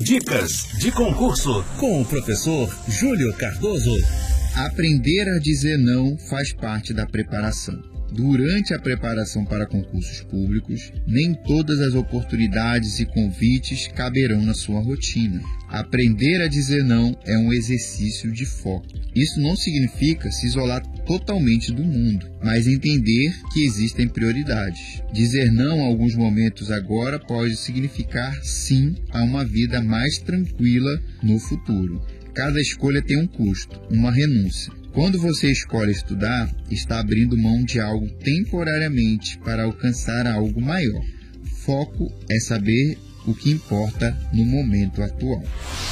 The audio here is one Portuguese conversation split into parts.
Dicas de concurso com o professor Júlio Cardoso. Aprender a dizer não faz parte da preparação. Durante a preparação para concursos públicos, nem todas as oportunidades e convites caberão na sua rotina. Aprender a dizer não é um exercício de foco. Isso não significa se isolar totalmente do mundo, mas entender que existem prioridades. Dizer não em alguns momentos agora pode significar sim a uma vida mais tranquila no futuro. Cada escolha tem um custo, uma renúncia. Quando você escolhe estudar, está abrindo mão de algo temporariamente para alcançar algo maior. Foco é saber o que importa no momento atual.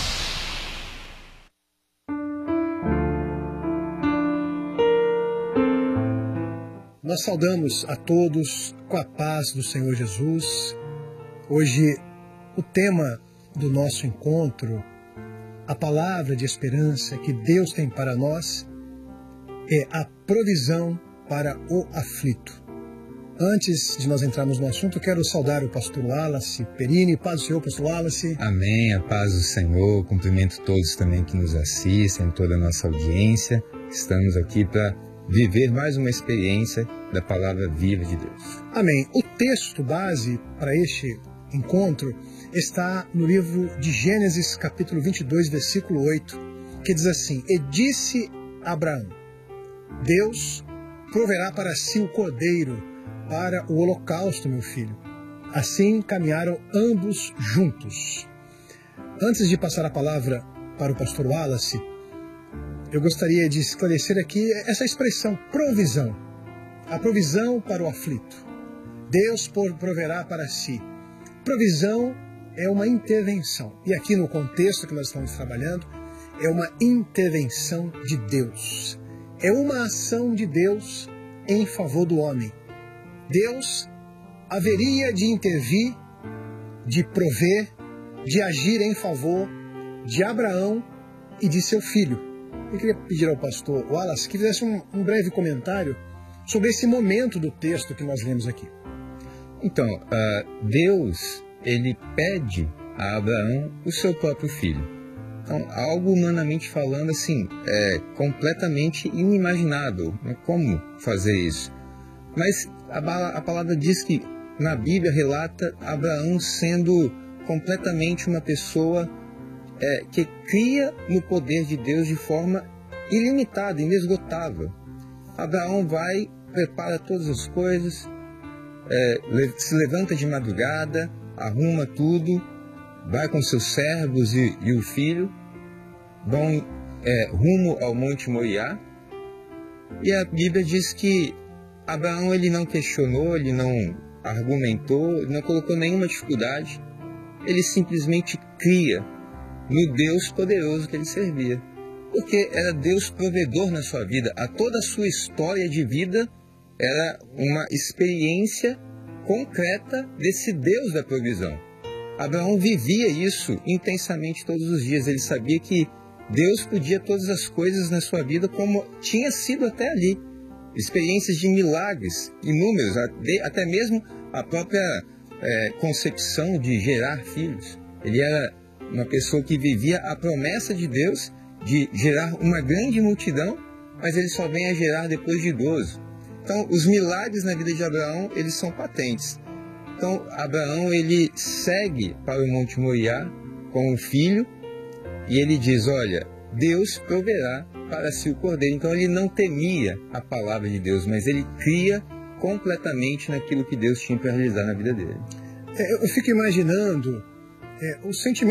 Nós saudamos a todos com a paz do Senhor Jesus. Hoje, o tema do nosso encontro, a palavra de esperança que Deus tem para nós, é a provisão para o aflito. Antes de nós entrarmos no assunto, eu quero saudar o pastor Wallace Perini. Paz do Senhor, pastor Wallace. Amém, a paz do Senhor. Cumprimento todos também que nos assistem, toda a nossa audiência. Estamos aqui para viver mais uma experiência da palavra viva de Deus. Amém. O texto base para este encontro está no livro de Gênesis, capítulo 22, versículo 8, que diz assim: E disse Abraão: Deus proverá para si o cordeiro para o holocausto, meu filho. Assim caminharam ambos juntos. Antes de passar a palavra para o pastor Wallace, eu gostaria de esclarecer aqui essa expressão, provisão. A provisão para o aflito. Deus proverá para si. Provisão é uma intervenção. E aqui no contexto que nós estamos trabalhando, é uma intervenção de Deus. É uma ação de Deus em favor do homem. Deus haveria de intervir, de prover, de agir em favor de Abraão e de seu filho. Eu queria pedir ao pastor Wallace que fizesse um breve comentário sobre esse momento do texto que nós lemos aqui. Então, Deus, ele pede a Abraão o seu próprio filho. Então, algo humanamente falando, assim, é completamente inimaginável, né? Como fazer isso? Mas a palavra diz que na Bíblia relata Abraão sendo completamente uma pessoa que cria no poder de Deus de forma ilimitada, inesgotável. Abraão vai, prepara todas as coisas, se levanta de madrugada, arruma tudo, vai com seus servos e o filho, vão rumo ao Monte Moriá, e a Bíblia diz que Abraão ele não questionou, ele não argumentou, ele não colocou nenhuma dificuldade, ele simplesmente cria no Deus poderoso que ele servia, porque era Deus provedor na sua vida. Toda a sua história de vida era uma experiência concreta desse Deus da provisão. Abraão vivia isso intensamente todos os dias. Ele sabia que Deus podia todas as coisas na sua vida como tinha sido até ali. Experiências de milagres inúmeros, até mesmo a própria concepção de gerar filhos. Ele era uma pessoa que vivia a promessa de Deus de gerar uma grande multidão, mas ele só vem a gerar depois de idoso. Então, os milagres na vida de Abraão, eles são patentes. Então, Abraão, ele segue para o Monte Moriá com o filho e ele diz, olha, Deus proverá para si o cordeiro. Então, ele não temia a palavra de Deus, mas ele cria completamente naquilo que Deus tinha para realizar na vida dele. Eu fico imaginando o sentimento